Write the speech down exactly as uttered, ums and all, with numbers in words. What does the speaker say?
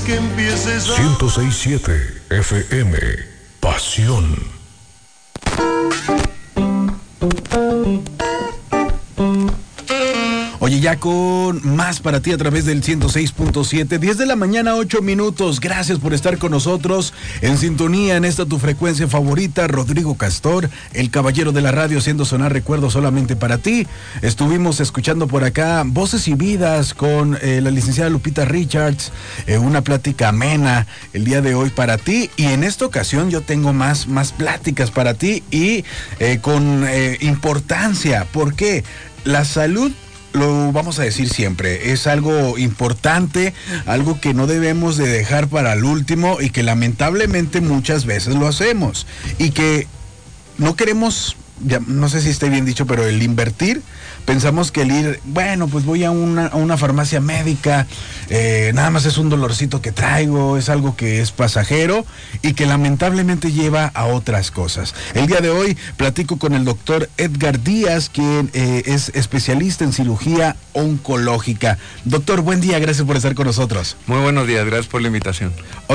que empieces a... ciento seis punto siete F M, Pasión. Oye, ya con más para ti a través del ciento seis punto siete, diez de la mañana, ocho minutos. Gracias por estar con nosotros en sintonía en esta tu frecuencia favorita. Rodrigo Castor, el caballero de la radio, haciendo sonar recuerdos solamente para ti. Estuvimos escuchando por acá Voces y Vidas con eh, la licenciada Lupita Richards, eh, una plática amena el día de hoy para ti. Y en esta ocasión yo tengo más, más pláticas para ti y eh, con eh, importancia. ¿Por qué? La salud, lo vamos a decir siempre, es algo importante, algo que no debemos de dejar para el último y que lamentablemente muchas veces lo hacemos y que no queremos, ya, no sé si esté bien dicho, pero el invertir, pensamos que el ir, bueno, pues voy a una, a una farmacia médica, eh, nada más es un dolorcito que traigo, es algo que es pasajero y que lamentablemente lleva a otras cosas. El día de hoy platico con el doctor Edgar Díaz, quien eh, es especialista en cirugía oncológica. Doctor, buen día, gracias por estar con nosotros. Muy buenos días, gracias por la invitación.